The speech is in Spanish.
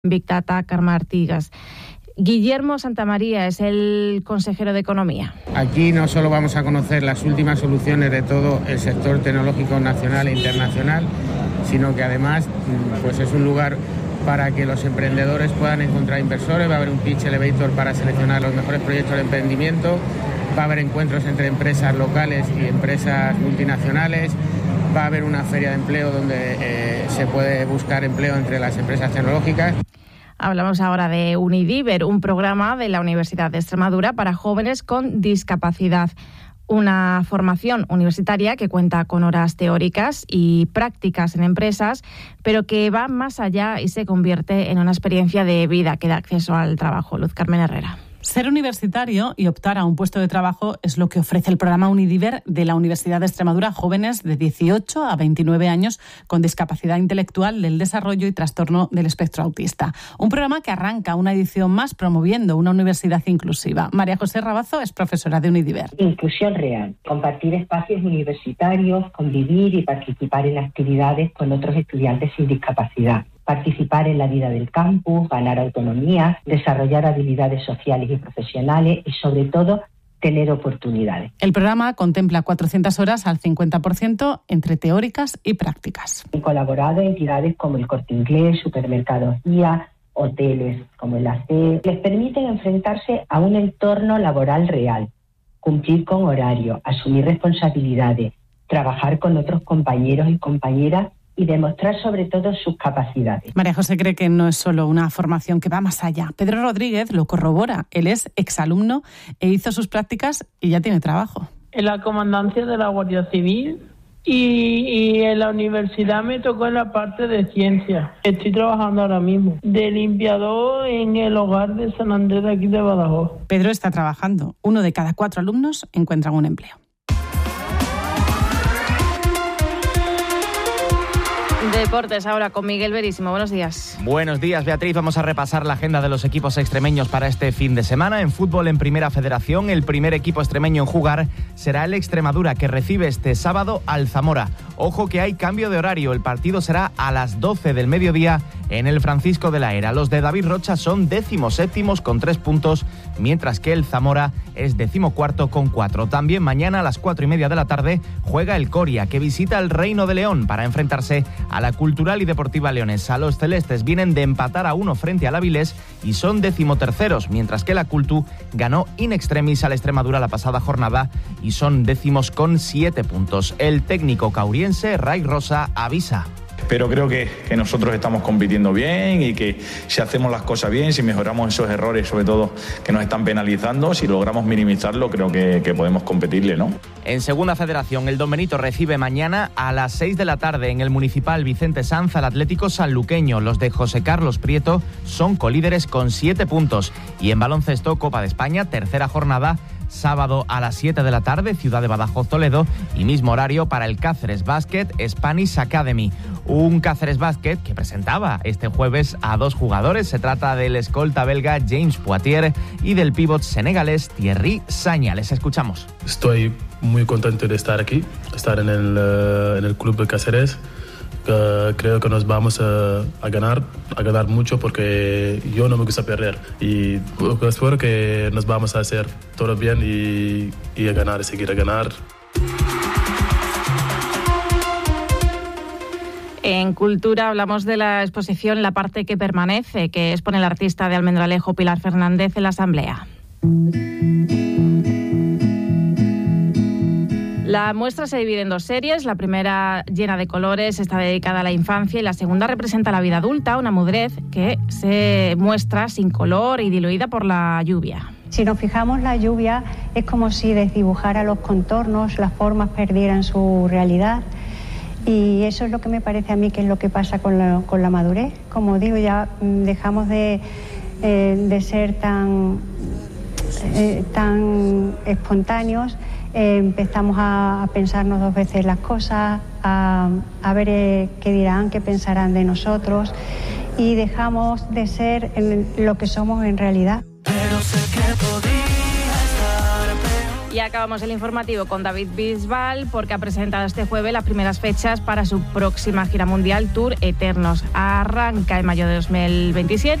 Big Data, Carme Artigas. Guillermo Santamaría es el consejero de Economía. Aquí no solo vamos a conocer las últimas soluciones de todo el sector tecnológico nacional e internacional, sino que además pues es un lugar para que los emprendedores puedan encontrar inversores. Va a haber un pitch elevator para seleccionar los mejores proyectos de emprendimiento, va a haber encuentros entre empresas locales y empresas multinacionales, va a haber una feria de empleo donde se puede buscar empleo entre las empresas tecnológicas. Hablamos ahora de Unidiver, un programa de la Universidad de Extremadura para jóvenes con discapacidad. Una formación universitaria que cuenta con horas teóricas y prácticas en empresas, pero que va más allá y se convierte en una experiencia de vida que da acceso al trabajo. Luz Carmen Herrera. Ser universitario y optar a un puesto de trabajo es lo que ofrece el programa Unidiver de la Universidad de Extremadura a jóvenes de 18 a 29 años con discapacidad intelectual, del desarrollo y trastorno del espectro autista. Un programa que arranca una edición más promoviendo una universidad inclusiva. María José Rabazo es profesora de Unidiver. Inclusión real, compartir espacios universitarios, convivir y participar en actividades con otros estudiantes sin discapacidad. Participar en la vida del campus, ganar autonomía, desarrollar habilidades sociales y profesionales y, sobre todo, tener oportunidades. El programa contempla 400 horas al 50% entre teóricas y prácticas. Han colaborado entidades como el Corte Inglés, supermercados Guía, hoteles como el AC. Les permiten enfrentarse a un entorno laboral real, cumplir con horario, asumir responsabilidades, trabajar con otros compañeros y compañeras y demostrar sobre todo sus capacidades. María José cree que no es solo una formación que va más allá. Pedro Rodríguez lo corrobora. Él es exalumno e hizo sus prácticas y ya tiene trabajo. En la comandancia de la Guardia Civil y en la universidad me tocó en la parte de ciencia. Estoy trabajando ahora mismo de limpiador en el hogar de San Andrés de aquí de Badajoz. Pedro está trabajando. 1 de cada 4 alumnos encuentran un empleo. Deportes ahora con Miguel Verísimo. Buenos días. Buenos días, Beatriz. Vamos a repasar la agenda de los equipos extremeños para este fin de semana. En fútbol, en Primera Federación, el primer equipo extremeño en jugar será el Extremadura, que recibe este sábado al Zamora. Ojo que hay cambio de horario. El partido será a las 12 del mediodía en el Francisco de la Era. Los de David Rocha son 17º con 3 puntos, mientras que el Zamora es 14º con 4. También mañana a las 4:30 de la tarde juega el Coria, que visita el Reino de León para enfrentarse a la Cultural y Deportiva Leonesa. Los celestes vienen de empatar a 1 frente al Avilés y son 13º, mientras que la Cultu ganó in extremis a la Extremadura la pasada jornada y son 10º con 7 puntos. El técnico cauriense, Ray Rosa, avisa. Pero creo que nosotros estamos compitiendo bien y que si hacemos las cosas bien, si mejoramos esos errores, sobre todo que nos están penalizando, si logramos minimizarlo, creo que podemos competirle, ¿no? En Segunda Federación, el Don Benito recibe mañana a las 6 de la tarde en el Municipal Vicente Sanz al Atlético Sanluqueño. Los de José Carlos Prieto son colíderes con 7 puntos. Y en baloncesto, Copa de España, tercera jornada, sábado a las 7 de la tarde, Ciudad de Badajoz, Toledo, y mismo horario para el Cáceres Basket Spanish Academy. Un Cáceres Basket que presentaba este jueves a 2 jugadores. Se trata del escolta belga James Poitier y del pívot senegalés Thierry Sagna. Les escuchamos. Estoy muy contento de estar aquí, estar en el club de Cáceres. Creo que nos vamos a ganar mucho porque yo no me gusta perder y espero que nos vamos a hacer todo bien y a ganar y seguir a ganar. En Cultura hablamos de la exposición La parte que permanece, que expone el artista de Almendralejo Pilar Fernández en la Asamblea. La muestra se divide en 2 series. La primera, llena de colores, está dedicada a la infancia y la segunda representa la vida adulta, una madurez que se muestra sin color y diluida por la lluvia. Si nos fijamos, la lluvia es como si desdibujara los contornos, las formas perdieran su realidad. Y eso es lo que me parece a mí que es lo que pasa con la madurez. Como digo, ya dejamos de ser tan espontáneos, empezamos a pensarnos 2 veces las cosas, a ver qué dirán, qué pensarán de nosotros y dejamos de ser lo que somos en realidad. Pero sé que podía estar peor. Y acabamos el informativo con David Bisbal, porque ha presentado este jueves las primeras fechas para su próxima gira mundial Tour Eternos. Arranca en mayo de 2027